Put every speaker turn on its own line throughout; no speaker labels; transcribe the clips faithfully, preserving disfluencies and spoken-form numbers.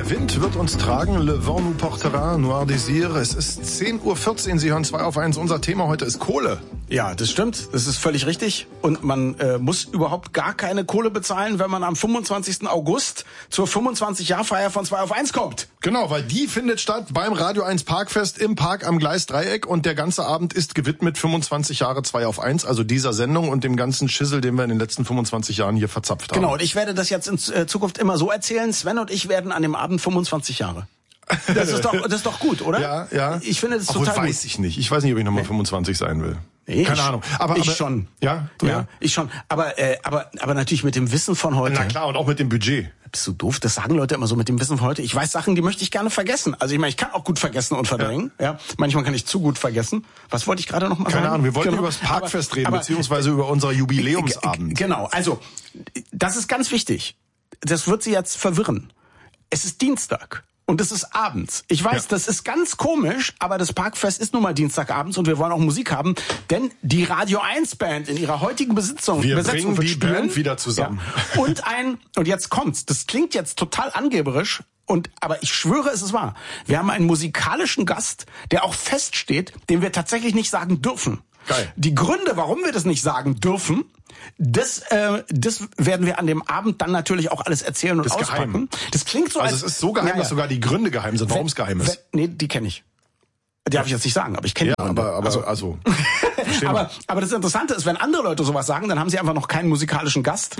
Der Wind wird uns tragen, Le Vent nous portera, Noir Désir. Es ist zehn Uhr vierzehn, Sie hören zwei auf eins. Unser Thema heute ist Kohle.
Ja, das stimmt. Das ist völlig richtig. Und man äh, muss überhaupt gar keine Kohle bezahlen, wenn man am fünfundzwanzigsten August zur fünfundzwanzig-Jahr-Feier von zwei auf eins kommt.
Genau, weil die findet statt beim Radio eins Parkfest im Park am Gleisdreieck. Und der ganze Abend ist gewidmet fünfundzwanzig Jahre zwei auf eins, also dieser Sendung und dem ganzen Schissel, den wir in den letzten fünfundzwanzig Jahren hier verzapft haben.
Genau, und ich werde das jetzt in äh, Zukunft immer so erzählen. Sven und ich werden an dem Abend fünfundzwanzig Jahre. Das ist doch, das ist doch gut, oder?
Ja, ja.
Ich finde das
Obwohl,
total
weiß
gut.
ich nicht. Ich weiß nicht, ob ich nochmal nee. fünfundzwanzig sein will.
Nee,
Keine
ich,
Ahnung. Aber,
ich
aber,
schon.
Ja, du
ja,
ja?
Ich schon. Aber, äh, aber, aber natürlich mit dem Wissen von heute.
Na klar, und auch mit dem Budget.
Bist du doof? Das sagen Leute immer so mit dem Wissen von heute. Ich weiß Sachen, die möchte ich gerne vergessen. Also ich meine, ich kann auch gut vergessen und verdrängen. Ja. ja. Manchmal kann ich zu gut vergessen. Was wollte ich gerade noch mal sagen?
Keine Ahnung. Wir wollten
genau.
über das Parkfest
aber,
reden,
aber,
beziehungsweise über unser Jubiläumsabend.
Genau. Also, das ist ganz wichtig. Das wird Sie jetzt verwirren. Es ist Dienstag. Und es ist abends. Ich weiß, ja. das ist ganz komisch, aber das Parkfest ist nun mal Dienstagabends und wir wollen auch Musik haben, denn die Radio eins Band in ihrer heutigen Besitzung,
wir
Besetzung
bringen
wird
die
spielen.
Band wieder zusammen.
Ja. Und ein, und jetzt kommt's, das klingt jetzt total angeberisch, und, aber ich schwöre, es ist wahr. Wir haben einen musikalischen Gast, der auch feststeht, den wir tatsächlich nicht sagen dürfen.
Geil.
Die Gründe, warum wir das nicht sagen dürfen, das, äh, das werden wir an dem Abend dann natürlich auch alles erzählen und
das
auspacken.
Geheim.
Das klingt so,
also
als...
es ist so geheim, ja, ja. dass sogar die Gründe geheim sind, warum es geheim ist.
Wenn, nee, die kenne ich. Die darf ich jetzt nicht sagen, aber ich kenne
ja,
die Gründe.
aber, aber also... also
aber, aber das Interessante ist, wenn andere Leute sowas sagen, dann haben sie einfach noch keinen musikalischen Gast.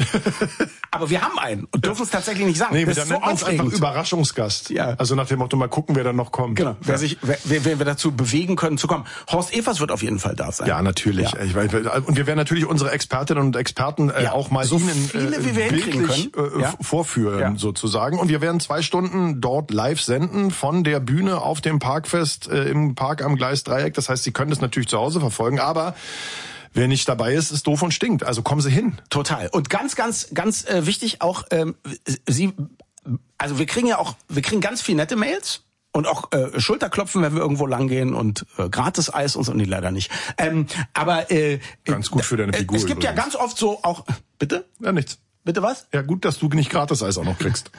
Aber wir haben einen und dürfen es tatsächlich nicht sagen.
Nee,
das
dann
ist so
nennt man es einfach
aufregend.
Überraschungsgast.
Ja.
Also nach dem Motto, mal gucken, wer dann noch kommt.
Genau, wer
ja.
sich, wer, wer wir dazu bewegen können zu kommen. Horst Evers wird auf jeden Fall da sein.
Ja, natürlich. Ja. Ich weiß, und wir werden natürlich unsere Expertinnen und Experten äh, ja. auch mal
so
Ihnen
viele,
äh,
wie wir
bildlich
können.
Äh,
Ja.
vorführen ja. sozusagen. Und wir werden zwei Stunden dort live senden von der Bühne auf dem Parkfest äh, im Park am Gleisdreieck. Das heißt, Sie können das natürlich zu Hause verfolgen, aber wer nicht dabei ist, ist doof und stinkt. Also kommen Sie hin.
Total. Und ganz, ganz, ganz äh, wichtig auch, ähm, Sie, also wir kriegen ja auch, wir kriegen ganz viel nette Mails. Und auch äh, Schulterklopfen, wenn wir irgendwo langgehen und äh, Gratis-Eis und so, nee, leider nicht. Ähm, aber äh,
ganz gut für deine Figur.
Es gibt übrigens. ja ganz oft so auch, bitte?
Ja, nichts.
Bitte was?
Ja, gut, dass du nicht Gratis-Eis auch noch kriegst.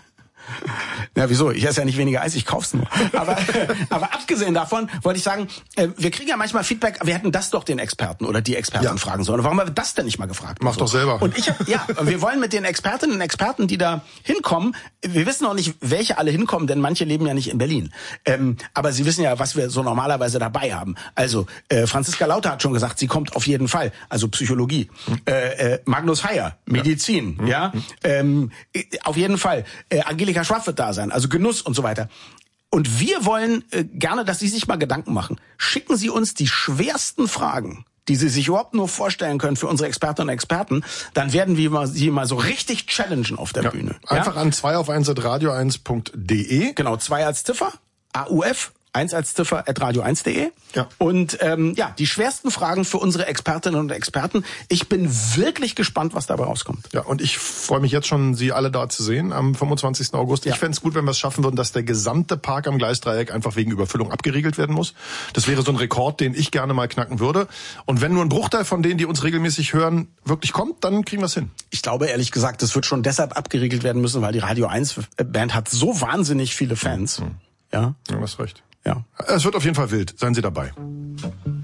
Ja, wieso? Ich esse ja nicht weniger Eis, ich kauf's nur. Aber, aber abgesehen davon wollte ich sagen, wir kriegen ja manchmal Feedback, wir hätten das doch den Experten oder die Experten ja. fragen sollen. Warum haben wir das denn nicht mal gefragt?
Mach
so?
doch selber.
Und ich hab, ja, wir wollen mit den Expertinnen und Experten, die da hinkommen, wir wissen noch nicht, welche alle hinkommen, denn manche leben ja nicht in Berlin. Ähm, aber Sie wissen ja, was wir so normalerweise dabei haben. Also, äh, Franziska Lauter hat schon gesagt, sie kommt auf jeden Fall. Also Psychologie. Hm. Äh, äh, Magnus Heyer, Medizin, ja. ja? Hm. Ähm, auf jeden Fall. Äh, Angelika Schwaff wird da sein, also Genuss und so weiter. Und wir wollen äh, gerne, dass Sie sich mal Gedanken machen. Schicken Sie uns die schwersten Fragen, die Sie sich überhaupt nur vorstellen können für unsere Expertinnen und Experten. Dann werden wir mal, Sie mal so richtig challengen auf der
ja,
Bühne.
Einfach
ja?
an zwei auf eins at radio eins punkt de.
Genau, zwei als Ziffer, A U F, eins als Ziffer at radio eins punkt de.
Ja.
Und ähm, ja, die schwersten Fragen für unsere Expertinnen und Experten. Ich bin wirklich gespannt, was dabei rauskommt.
Ja, und ich freue mich jetzt schon, Sie alle da zu sehen am fünfundzwanzigsten August. Ja. Ich fände es gut, wenn wir es schaffen würden, dass der gesamte Park am Gleisdreieck einfach wegen Überfüllung abgeriegelt werden muss. Das wäre so ein Rekord, den ich gerne mal knacken würde. Und wenn nur ein Bruchteil von denen, die uns regelmäßig hören, wirklich kommt, dann kriegen wir es hin.
Ich glaube, ehrlich gesagt, das wird schon deshalb abgeriegelt werden müssen, weil die Radio eins Band hat so wahnsinnig viele Fans. Mhm. Ja,
ja, du hast recht.
Ja.
Es wird auf jeden Fall wild. Seien Sie dabei.